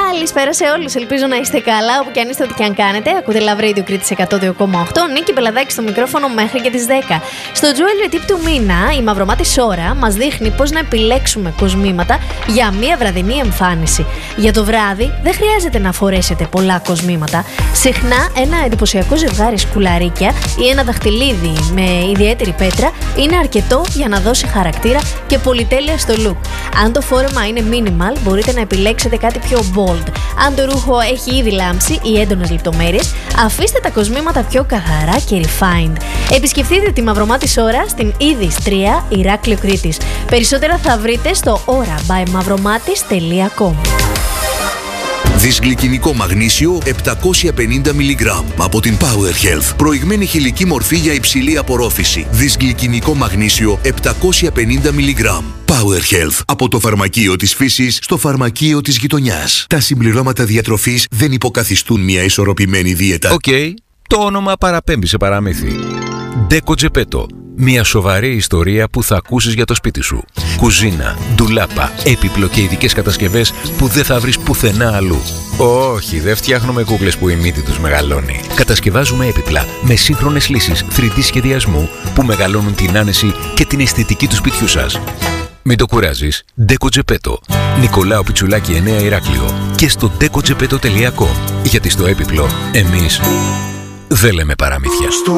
Καλησπέρα σε όλους. Ελπίζω να είστε καλά όπου και αν είστε, ό,τι και αν κάνετε. Ακούτε Love Radio Κρήτης 102,8. Νίκη Πελαδάκη στο μικρόφωνο μέχρι και τις 10. Στο Jewelry Tip του μήνα, η μαυρομάτης ώρα μας δείχνει πώς να επιλέξουμε κοσμήματα για μια βραδινή εμφάνιση. Για το βράδυ δεν χρειάζεται να φορέσετε πολλά κοσμήματα. Συχνά ένα εντυπωσιακό ζευγάρι σκουλαρίκια ή ένα δαχτυλίδι με ιδιαίτερη πέτρα είναι αρκετό για να δώσει χαρακτήρα και πολυτέλεια στο look. Αν το φόρεμα είναι minimal, μπορείτε να επιλέξετε κάτι πιο bold. Αν το ρούχο έχει ήδη λάμψει ή έντονες λεπτομέρειες, αφήστε τα κοσμήματα πιο καθαρά και refined. Επισκεφτείτε τη μαυρομάτης ώρα στην Είδης 3, Ηράκλειο Κρήτης. Περισσότερα θα βρείτε στο aura-by-mavromatis.com. Δυσγλυκινικό μαγνήσιο 750 mg από την Power Health. Προηγμένη χηλική μορφή για υψηλή απορρόφηση. Δυσγλυκινικό μαγνήσιο 750 mg. Power Health. Από το φαρμακείο της φύσης στο φαρμακείο της γειτονιάς. Τα συμπληρώματα διατροφής δεν υποκαθιστούν μια ισορροπημένη δίαιτα. Οκ, το όνομα παραπέμπει σε παραμύθι. Deco Geppetto. Μια σοβαρή ιστορία που θα ακούσεις για το σπίτι σου. Κουζίνα, ντουλάπα, έπιπλο και ειδικές κατασκευές που δεν θα βρεις πουθενά αλλού. Όχι, δεν φτιάχνουμε κούκλες που η μύτη τους μεγαλώνει. Κατασκευάζουμε έπιπλα με σύγχρονες λύσεις 3D σχεδιασμού που μεγαλώνουν την άνεση και την αισθητική του σπιτιού σας. Μην το κουράζεις. Deco Geppetto. Νικολάου Πιτσουλάκη 9 Ηράκλειο. Και στο decogeppetto.com. Γιατί στο έπιπλο εμείς δεν λέμε παραμύθια.